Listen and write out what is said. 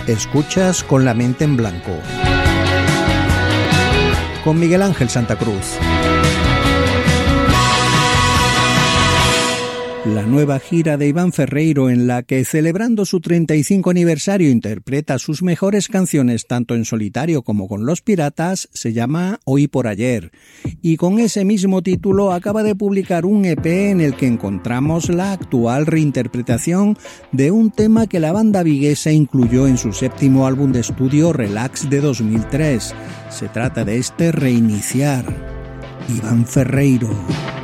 Escuchas Con la mente en blanco, con Miguel Ángel Santa Cruz. La nueva gira de Iván Ferreiro, en la que, celebrando su 35 aniversario, interpreta sus mejores canciones tanto en solitario como con Los Piratas, se llama Hoy por Ayer. Y con ese mismo título acaba de publicar un EP en el que encontramos la actual reinterpretación de un tema que la banda viguesa incluyó en su séptimo álbum de estudio Relax de 2003. Se trata de este Reiniciar. Iván Ferreiro.